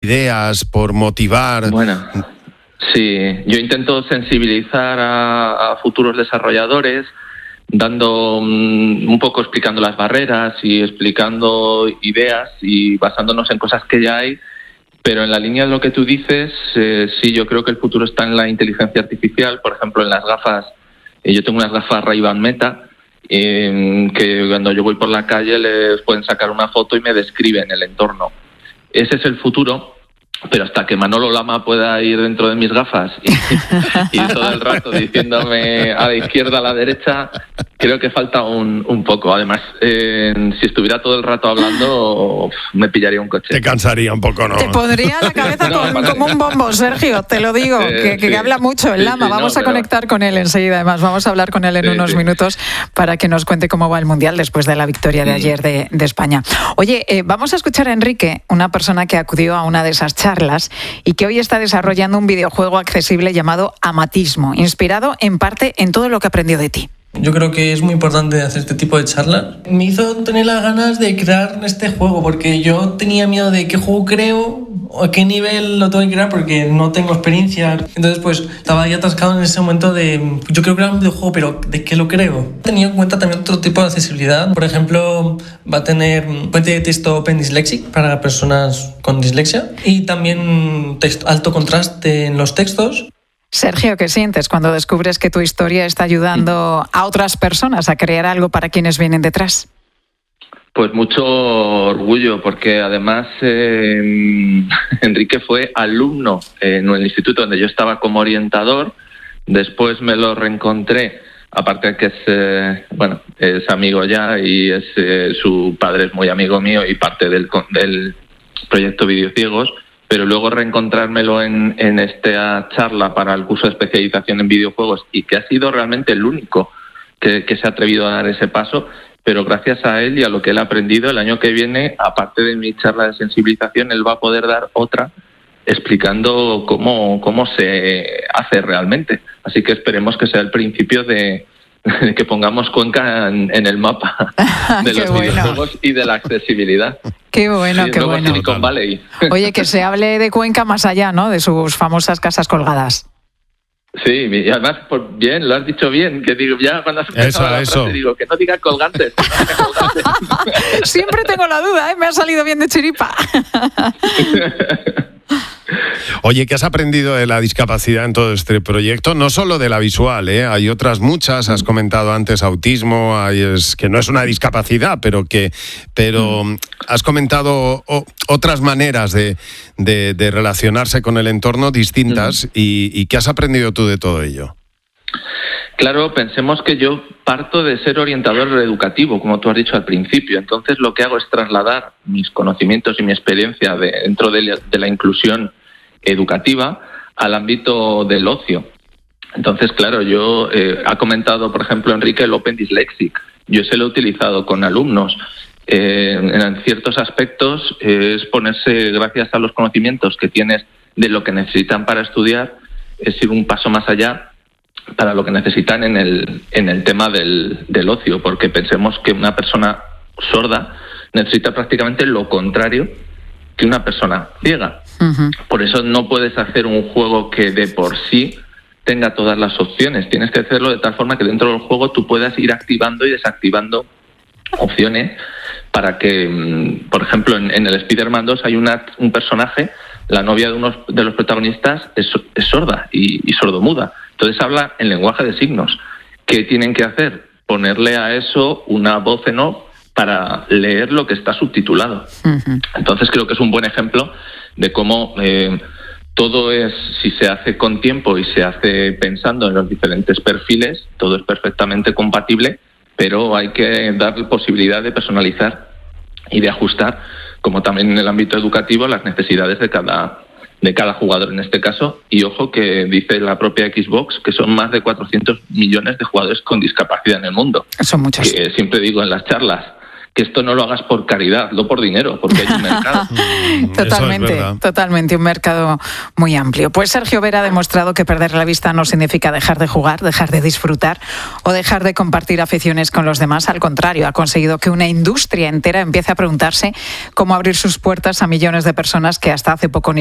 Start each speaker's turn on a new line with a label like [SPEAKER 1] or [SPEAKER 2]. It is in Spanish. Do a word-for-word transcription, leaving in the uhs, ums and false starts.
[SPEAKER 1] ideas, por motivar.
[SPEAKER 2] Bueno, sí, yo intento sensibilizar a, a futuros desarrolladores, dando um, un poco explicando las barreras y explicando ideas y basándonos en cosas que ya hay, pero en la línea de lo que tú dices, eh, sí, yo creo que el futuro está en la inteligencia artificial, por ejemplo, en las gafas. Eh, yo tengo unas gafas Ray-Ban Meta, eh, que cuando yo voy por la calle les pueden sacar una foto y me describen el entorno. Ese es el futuro, pero hasta que Manolo Lama pueda ir dentro de mis gafas y, y todo el rato diciéndome a la izquierda, a la derecha, creo que falta un, un poco. Además, eh, si estuviera todo el rato hablando, me pillaría un coche.
[SPEAKER 1] Te cansaría un poco, ¿no?
[SPEAKER 3] Te pondría la cabeza no, con, como un bombo, Sergio, te lo digo, eh, que, que sí, habla mucho el Lama. Sí, sí, vamos no, a conectar pero... con él enseguida, además, vamos a hablar con él en sí, unos sí. minutos para que nos cuente cómo va el Mundial después de la victoria de ayer de, de España. Oye, eh, vamos a escuchar a Enrique, una persona que acudió a una de esas charlas y que hoy está desarrollando un videojuego accesible llamado Amatismo, inspirado en parte en todo lo que aprendió de ti.
[SPEAKER 4] Yo creo que es muy importante hacer este tipo de charlas. Me hizo tener las ganas de crear este juego, porque yo tenía miedo de qué juego creo o a qué nivel lo tengo que crear, porque no tengo experiencia. Entonces, pues, estaba ahí atascado en ese momento de yo quiero crear un videojuego, pero ¿de qué lo creo? Tenía en cuenta también otro tipo de accesibilidad. Por ejemplo, va a tener puente de texto Open Dyslexic para personas con dislexia y también texto, alto contraste en los textos.
[SPEAKER 3] Sergio, ¿qué sientes cuando descubres que tu historia está ayudando a otras personas a crear algo para quienes vienen detrás?
[SPEAKER 2] Pues mucho orgullo, porque además eh, Enrique fue alumno en el instituto donde yo estaba como orientador. Después me lo reencontré, aparte de que es, eh, bueno, es amigo ya y es eh, su padre es muy amigo mío y parte del, del proyecto Videociegos. Pero luego reencontrármelo en, en esta charla para el curso de especialización en videojuegos y que ha sido realmente el único que, que se ha atrevido a dar ese paso, pero gracias a él y a lo que él ha aprendido, el año que viene, aparte de mi charla de sensibilización, él va a poder dar otra explicando cómo, cómo se hace realmente. Así que esperemos que sea el principio de... que pongamos Cuenca en, en el mapa de los bueno. videojuegos y de la accesibilidad.
[SPEAKER 3] Qué bueno, sí, qué bueno.
[SPEAKER 2] Silicon Valley.
[SPEAKER 3] Oye, que se hable de Cuenca más allá, ¿no? De sus famosas casas colgadas.
[SPEAKER 2] Sí, y además, pues bien, lo has dicho bien, que digo, ya cuando has empezado la
[SPEAKER 1] eso.
[SPEAKER 2] frase, digo, que no diga colgantes. Que no diga colgantes.
[SPEAKER 3] Siempre tengo la duda, ¿eh? Me ha salido bien de chiripa.
[SPEAKER 1] Oye, ¿qué has aprendido de la discapacidad en todo este proyecto? No solo de la visual, ¿eh? Hay otras muchas, has comentado antes autismo, hay es, que no es una discapacidad, pero que pero has comentado o, otras maneras de, de, de relacionarse con el entorno distintas. y, y ¿qué has aprendido tú de todo ello?
[SPEAKER 2] Claro, pensemos que yo parto de ser orientador educativo, como tú has dicho al principio. Entonces lo que hago es trasladar mis conocimientos y mi experiencia de, dentro de la, de la inclusión educativa al ámbito del ocio. Entonces, claro, yo eh, ha comentado, por ejemplo, Enrique, el Open Dyslexic. Yo se lo he utilizado con alumnos. Eh, en ciertos aspectos eh, es ponerse, gracias a los conocimientos que tienes de lo que necesitan para estudiar, es ir un paso más allá para lo que necesitan en el en el tema del, del ocio, porque pensemos que una persona sorda necesita prácticamente lo contrario que una persona ciega. Uh-huh. Por eso no puedes hacer un juego que de por sí tenga todas las opciones. Tienes que hacerlo de tal forma que dentro del juego tú puedas ir activando y desactivando opciones para que, por ejemplo, en, en el Spider-Man dos hay una, un personaje, la novia de uno de los protagonistas es, es sorda y, y sordomuda. Entonces habla en lenguaje de signos. ¿Qué tienen que hacer? Ponerle a eso una voz en off para leer lo que está subtitulado. Uh-huh. Entonces creo que es un buen ejemplo de cómo eh, todo es, si se hace con tiempo y se hace pensando en los diferentes perfiles, todo es perfectamente compatible, pero hay que dar posibilidad de personalizar y de ajustar, como también en el ámbito educativo, las necesidades de cada de cada jugador en este caso. Y ojo que dice la propia Xbox que son más de cuatrocientos millones de jugadores con discapacidad en el mundo.
[SPEAKER 3] Son muchos.
[SPEAKER 2] Que siempre digo en las charlas que esto no lo hagas por caridad, no por dinero, porque hay un mercado.
[SPEAKER 3] Totalmente, es totalmente, un mercado muy amplio. Pues Sergio Vera ha demostrado que perder la vista no significa dejar de jugar, dejar de disfrutar o dejar de compartir aficiones con los demás. Al contrario, ha conseguido que una industria entera empiece a preguntarse cómo abrir sus puertas a millones de personas que hasta hace poco ni